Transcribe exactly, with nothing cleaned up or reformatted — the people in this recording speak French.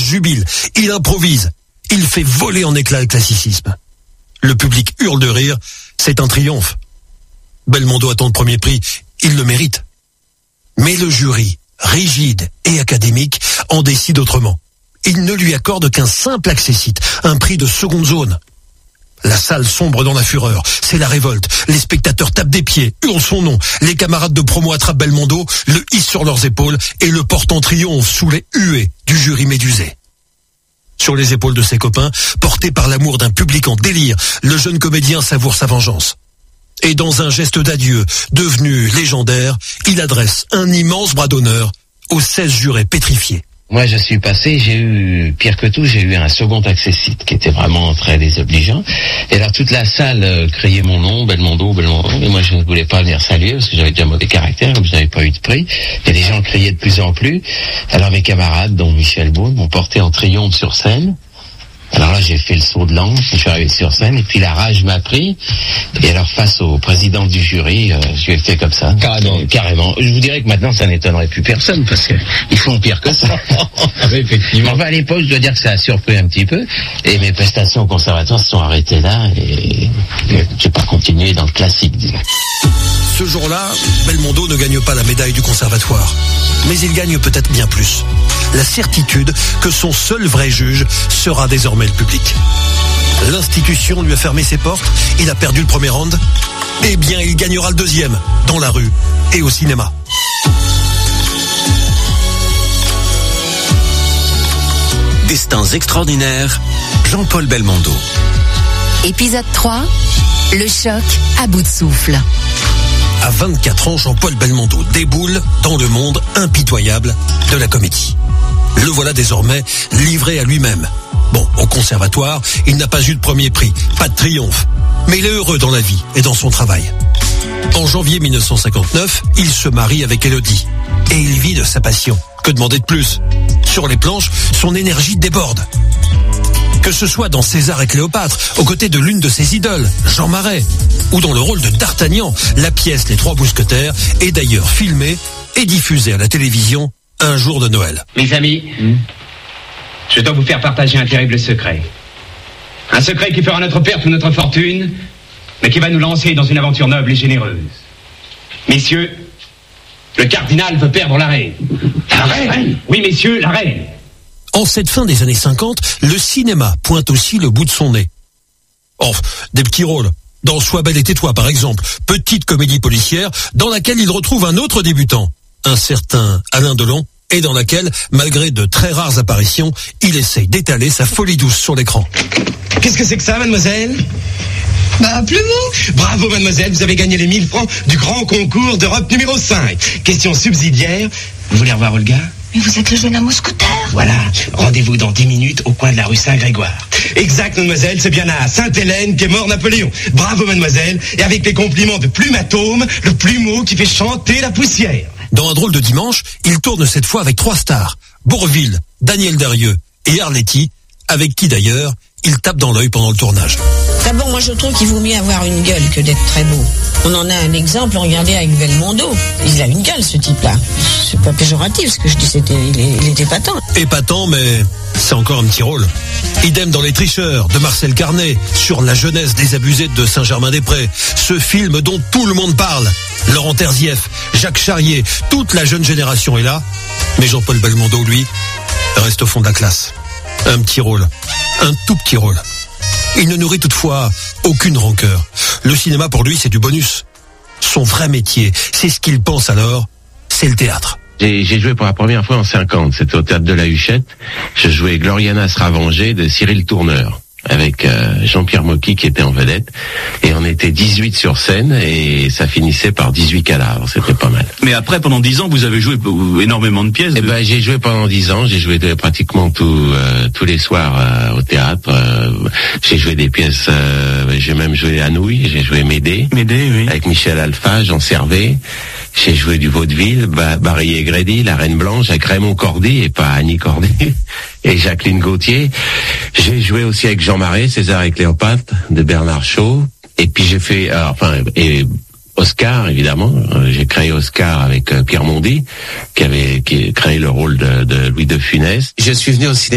jubile, il improvise, il fait voler en éclats le classicisme. Le public hurle de rire, c'est un triomphe. Belmondo attend le premier prix, il le mérite. Mais le jury, rigide et académique, en décide autrement. Il ne lui accorde qu'un simple accessit, un prix de seconde zone. La salle sombre dans la fureur, c'est la révolte. Les spectateurs tapent des pieds, hurlent son nom. Les camarades de promo attrapent Belmondo, le hissent sur leurs épaules et le portent en triomphe sous les huées du jury médusé. Sur les épaules de ses copains, porté par l'amour d'un public en délire, le jeune comédien savoure sa vengeance. Et dans un geste d'adieu, devenu légendaire, il adresse un immense bras d'honneur aux seize jurés pétrifiés. Moi, je suis passé, j'ai eu, pire que tout, j'ai eu un second accessite qui était vraiment très désobligeant. Et alors, toute la salle euh, criait mon nom, Belmondo, Belmondo. Et moi, je ne voulais pas venir saluer parce que j'avais déjà mauvais caractère, comme je n'avais pas eu de prix. Et les gens criaient de plus en plus. Alors, mes camarades, dont Michel Beaune, m'ont porté en triomphe sur scène. Alors là, j'ai fait le saut de l'ange, je suis arrivé sur scène, et puis la rage m'a pris. Et alors, face au président du jury, euh, je lui ai fait comme ça. Carrément. Carrément. Je vous dirais que maintenant, ça n'étonnerait plus personne, parce que ils font pire que ça. Effectivement. Enfin, à l'époque, je dois dire que ça a surpris un petit peu. Et mes prestations au conservatoire se sont arrêtées là, et j'ai pas continué dans le classique, disons. Ce jour-là, Belmondo ne gagne pas la médaille du conservatoire. Mais il gagne peut-être bien plus. La certitude que son seul vrai juge sera désormais le public. L'institution lui a fermé ses portes, il a perdu le premier round. Eh bien, il gagnera le deuxième, dans la rue et au cinéma. Destins extraordinaires, Jean-Paul Belmondo. Épisode trois, le choc à bout de souffle. À vingt-quatre ans, Jean-Paul Belmondo déboule dans le monde impitoyable de la comédie. Le voilà désormais livré à lui-même. Bon, au conservatoire, il n'a pas eu de premier prix, pas de triomphe. Mais il est heureux dans la vie et dans son travail. En janvier mille neuf cent cinquante-neuf, il se marie avec Élodie. Et il vit de sa passion. Que demander de plus ? Sur les planches, son énergie déborde. Que ce soit dans César et Cléopâtre, aux côtés de l'une de ses idoles, Jean Marais, ou dans le rôle de D'Artagnan, la pièce Les Trois Mousquetaires est d'ailleurs filmée et diffusée à la télévision un jour de Noël. Mes amis, mmh. je dois vous faire partager un terrible secret. Un secret qui fera notre perte ou notre fortune, mais qui va nous lancer dans une aventure noble et généreuse. Messieurs, le cardinal veut perdre la reine. La reine ? Oui, messieurs, la reine. En cette fin des années cinquante, le cinéma pointe aussi le bout de son nez. Oh, des petits rôles. Dans Sois belle et tais-toi, par exemple, petite comédie policière, dans laquelle il retrouve un autre débutant, un certain Alain Delon, et dans laquelle, malgré de très rares apparitions, il essaye d'étaler sa folie douce sur l'écran. Qu'est-ce que c'est que ça, mademoiselle ? Bah, plus mot. Bravo, mademoiselle, vous avez gagné les mille francs du grand concours d'Europe numéro cinq. Question subsidiaire. Vous voulez revoir Olga ? Mais vous êtes le jeune homme mousquetaire. Voilà, rendez-vous dans dix minutes au coin de la rue Saint-Grégoire. Exact, mademoiselle, c'est bien à Sainte-Hélène qu'est mort Napoléon. Bravo, mademoiselle, et avec les compliments de Plumatome, le plumeau qui fait chanter la poussière. Dans Un drôle de dimanche, il tourne cette fois avec trois stars, Bourvil, Daniel Derieux et Arletty, avec qui d'ailleurs, il tape dans l'œil pendant le tournage. D'abord, moi je trouve qu'il vaut mieux avoir une gueule que d'être très beau. On en a un exemple, regardez avec Belmondo. Il a une gueule, ce type-là. C'est pas péjoratif ce que je dis, c'était, il, est, il est épatant. Épatant, mais c'est encore un petit rôle. Idem dans Les Tricheurs, de Marcel Carnet, sur la jeunesse désabusée de Saint-Germain-des-Prés. Ce film dont tout le monde parle. Laurent Terzieff, Jacques Charrier, toute la jeune génération est là. Mais Jean-Paul Belmondo, lui, reste au fond de la classe. Un petit rôle. Un tout petit rôle. Il ne nourrit toutefois aucune rancœur. Le cinéma, pour lui, c'est du bonus. Son vrai métier, c'est ce qu'il pense alors, c'est le théâtre. J'ai, j'ai joué pour la première fois en cinquante, c'était au Théâtre de la Huchette. Je jouais Gloriana sera vengée de Cyril Tourneur, avec euh, Jean-Pierre Mocky qui était en vedette. Et on était dix-huit sur scène, et ça finissait par dix-huit cadavres, c'était pas mal. Mais après, pendant dix ans, vous avez joué énormément de pièces. Eh ben, j'ai joué pendant dix ans, j'ai joué de, pratiquement tout, euh, tous les soirs euh, au théâtre. Euh, j'ai joué des pièces, euh, j'ai même joué Anouilh, j'ai joué Médée, Médée, oui. Avec Michel Alpha, Jean Servet. J'ai joué du vaudeville, ba- Barry et Grady, La Reine Blanche, avec Raymond Cordy, et pas Annie Cordy, et Jacqueline Gauthier. J'ai joué aussi avec Jean Marais, César et Cléopâtre, de Bernard Shaw. Et puis j'ai fait, euh, enfin, et Oscar, évidemment. Euh, j'ai créé Oscar avec euh, Pierre Mondy, qui avait qui créé le rôle de, de Louis de Funès. Je suis venu au cinéma